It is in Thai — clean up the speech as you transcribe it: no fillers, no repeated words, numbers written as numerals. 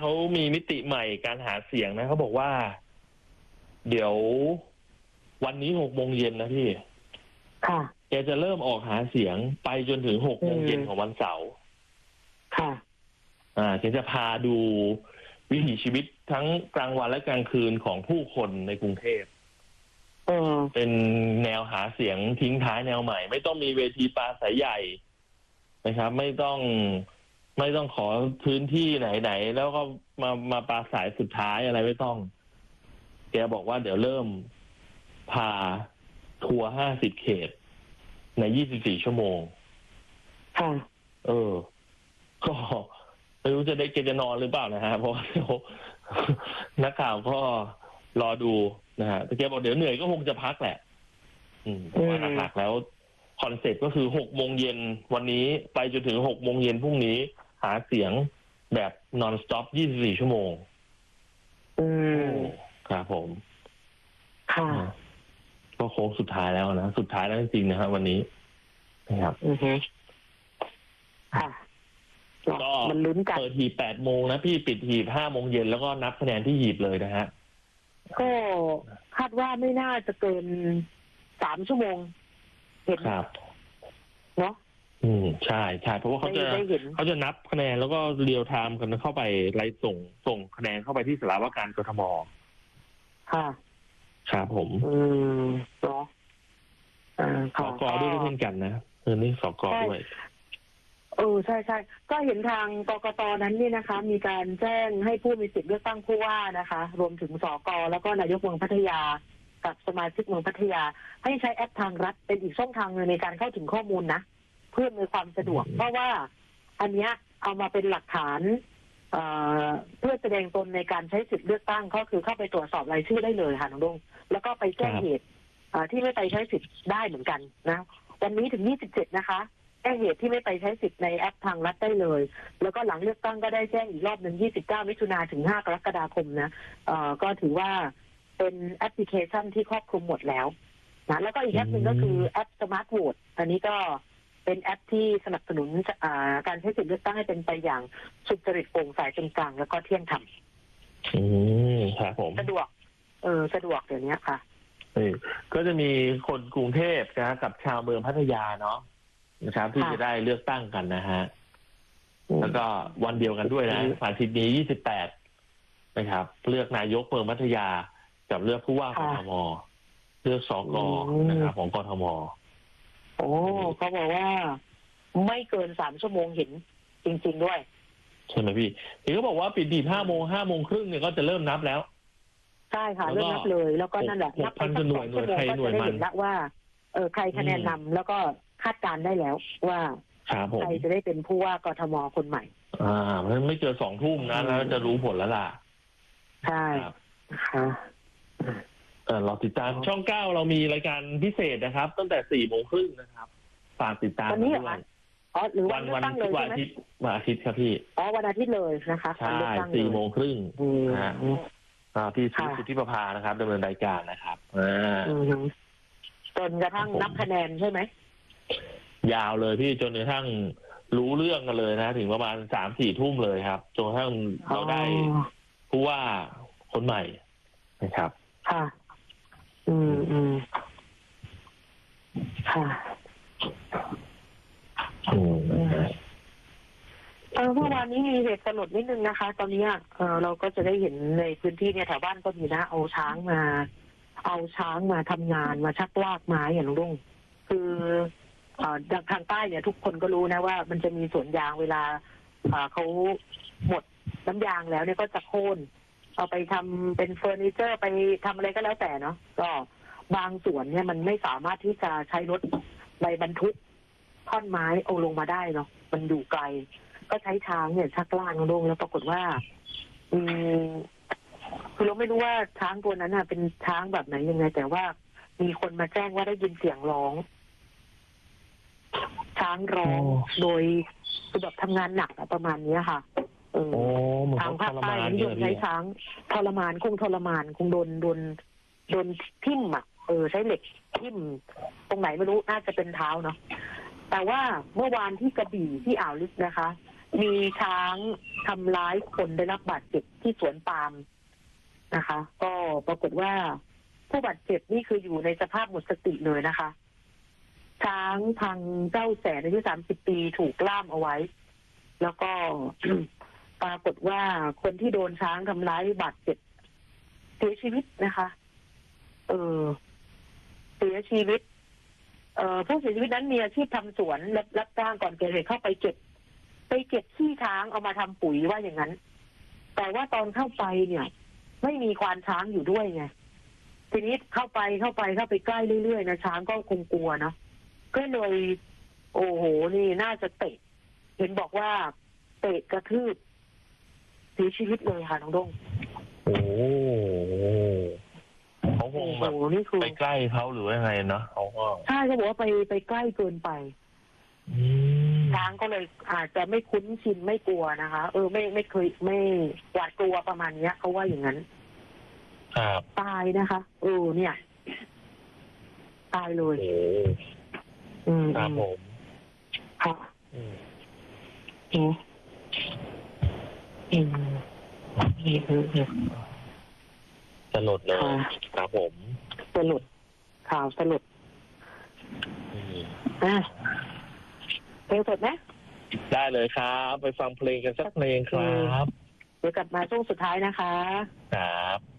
เขามีมิติใหม่การหาเสียงนะเขาบอกว่า เดี๋ยววันนี้6 โมงเย็นนะพี่ค่ะแกจะเริ่มออกหาเสียงไปจนถึง6 โมงเย็นของวันเสาร์ค่ะแกจะพาดูวิถีชีวิตทั้งกลางวันและกลางคืนของผู้คนในกรุงเทพเป็นแนวหาเสียงทิ้งท้ายแนวใหม่ไม่ต้องมีเวทีปราศัยใหญ่นะครับไม่ต้องขอพื้นที่ไหนแล้วก็มาปราศัยสุดท้ายอะไรไม่ต้องแกบอกว่าเดี๋ยวเริ่มพาทัวร์50 เขตใน24 ชั่วโมงค่ะก็ไม่รู้จะได้แกจะนอนหรือเปล่านะฮะเพราะนักข่าวก็รอดูนะฮะแต่แกบอกเดี๋ยวเหนื่อยก็คงจะพักแหละเพราะว่าหลักๆแล้วคอนเซ็ปต์ก็คือ6 โมงเย็นวันนี้ไปจนถึง6 โมงเย็นพรุ่งนี้หาเสียงแบบนอนสต็อป24 ชั่วโมงครับผมค่ะก็โค้งสุดท้ายแล้วนะสุดท้ายแล้วจริงๆนะครับวันนี้นะครับค่ะก็มันลุ้นกันเปิดหีบ8 โมงนะพี่ปิดหีบ5 โมงเย็นแล้วก็นับคะแนนที่หีบเลยนะฮะก็คาดว่าไม่น่าจะเกิน3 ชั่วโมงเห็นครับเนาะใช่เพราะว่าเขาจะนับคะแนนแล้วก็เรียลไทม์กันเข้าไปไล่ส่งคะแนนเข้าไปที่สารวการกทม. ค่ะครับผมเนาะสก.ด้วยเช่นกันนะนี่สก.ด้วยใช่ก็เห็นทางกกต.นั้นนี่นะคะมีการแจ้งให้ผู้มีสิทธิ์เลือกตั้งผู้ว่านะคะรวมถึงสก.แล้วก็นายกเมืองพัทยากับสมาชิกเมืองพัทยาให้ใช้แอปทางรัฐเป็นอีกช่องทางนึงในการเข้าถึงข้อมูลนะเพื่อมีความสะดวกเพราะว่าอันเนี้ยเอามาเป็นหลักฐานเพื่อแสดงตนในการใช้สิทธิ์เลือกตั้งก็คือเข้าไปตรวจสอบรายชื่อได้เลยค่ะน้องดงแล้วก็ไปแจ้งเหตุที่ไม่ไปใช้สิทธิ์ได้เหมือนกันนะวันนี้ถึง27นะคะแจ้งเหตุที่ไม่ไปใช้สิทธิ์ในแอปทางรัฐได้เลยแล้วก็หลังเลือกตั้งก็ได้แจ้งอีกรอบหนึ่ง29 มิถุนายนถึง5 กรกฎาคมนะก็ถือว่าเป็นแอปพลิเคชันที่ครอบคลุมหมดแล้วนะแล้วก็อีกแอปหนึ่งก็คือแอป Smart Vote อันนี้ก็เป็นแอปที่สนับสนุนการใช้สิทธิเลือกตั้งให้เป็นไปอย่างสุจริตโปร่งใสเป็นกลางแล้วก็เที่ยงธรรมครับผมสะดวกสะดวกเดี๋ยวนี้ค่ะก็จะมีคนกรุงเทพนะกับชาวเมืองพัทยาเนาะนะครับที่จะได้เลือกตั้งกันนะฮะแล้วก็วันเดียวกันด้วยนะวันอาทิตย์นี้28นะครับเลือกนายกเมืองพัทยากับเลือกผู้ว่ากทม.เลือกสก.นะครับของกทม. เขาบอกว่าไม่เกิน3 ชั่วโมงเห็นจริงๆด้วยใช่ไหมพี่เขาบอกว่าปิดหีบ5 โมง5 โมงครึ่งเนี่ยก็จะเริ่มนับแล้วใช่ค่ะเริ่มนับเลยแล้วก็นั่นแหละนับไปสัก2 ชั่วโมงก็จะได้เห็นแล้วว่าใครคะแนนนำแล้วก็คาดการได้แล้วว่าใครจะได้เป็นผู้ว่ากทม.คนใหม่มันไม่เจอ2 ทุ่มนะแล้วจะรู้ผลแล้วล่ะใช่ค่ะเราติดตามช่อง 9เรามีรายการพิเศษนะครับตั้งแต่ 4 โมงครึ่งนะครับฝากติดตามวันนี้หรือวันอาทิตย์วันอาทิตย์ครับพี่วันอาทิตย์เลยนะคะใช่4 โมงครึ่งนะฮะพี่สุทธิประภานะครับดำเนินรายการนะครับจนกระทั่งนับคะแนนใช่ไหมยาวเลยพี่จนกระทั่งรู้เรื่องกันเลยนะถึงประมาณ 3-4 ทุ่มเลยครับจนกระทั่งเราได้ผู้ว่าคนใหม่นะครับค่ะค่ะเมื่อวานนี้มีเหตุสลดนิดนึงนะคะตอนนี้เราก็จะได้เห็นในพื้นที่เนี่ยแถวบ้านก็มีนะเอาช้างมาทำงานมาชักลากไม้อย่างลุงคือทางใต้เนี่ยทุกคนก็รู้นะว่ามันจะมีสวนยางเวลาเขาหมดน้ำยางแล้วเนี่ยก็จะโค่นเอาไปทำเป็นเฟอร์นิเจอร์ไปทำอะไรก็แล้วแต่เนาะก็บางส่วนเนี่ยมันไม่สามารถที่จะใช้รถใบบรรทุกท่อนไม้เอาลงมาได้เนาะมันอยู่ไกลก็ใช้ช้างเนี่ยชักลากลงแล้วปรากฏว่าคือเราไม่รู้ว่าช้างตัวนั้นเป็นช้างแบบไหนยังไงแต่ว่ามีคนมาแจ้งว่าได้ยินเสียงร้องช้างร้องโดยคือแบบทำงานหนักประมาณนี้ค่ะทางภาคใต้นิยมใช้ช้างทรมานคงโดนทิ่มใช้เหล็กทิ่มตรงไหนไม่รู้น่าจะเป็นเท้าเนาะแต่ว่าเมื่อวานที่กระบี่ที่อ่าวลึกนะคะมีช้างทำร้ายคนได้รับบาดเจ็บที่สวนปาล์มนะคะ ก็ปรากฏว่าผู้บาดเจ็บนี่คืออยู่ในสภาพหมดสติเลยนะคะ ช้างพังเจ้าแสนอายุ30 ปีถูกล่ามเอาไว้ แล้วก็ ปรากฏว่าคนที่โดนช้างทำร้ายบาดเจ็บเสียชีวิตนะคะเสียชีวิตผู้เสียชีวิตนั้นมีอาชีพทำสวนรับจ้างก่อนเกิดเหตุเข้าไปเก็บขี้ช้างเอามาทำปุ๋ยว่าอย่างนั้น แต่ว่าตอนเข้าไปเนี่ย ไม่มีควานช้างอยู่ด้วยไงทีนี้เข้าไปใกล้เรื่อยๆนะช้างก็คงกลัวเนาะก็เลยโอ้โหนี่น่าจะเตะเห็นบอกว่าเตะกระทืบเสียชีวิตเลยค่ะน้องดงโอ้เขาคงแบบไปใกล้เขาหรือว่ายังไงเนาะเขาก็ใช่เขาบอกว่าไปใกล้เกินไปช้างก็เลยอาจจะไม่คุ้นชินไม่กลัวนะคะไม่เคยไม่หวาดกลัวประมาณนี้เขาว่าอย่างนั้นตายนะคะเนี่ยตายเลยครับผมค่ะสลดเลยครับผมสลดข่าวสลดเพลงสดไหมได้เลยครับไปฟังเพลงกันสักเพลงครับเดี๋ยวกลับมาช่วงสุดท้ายนะคะครับ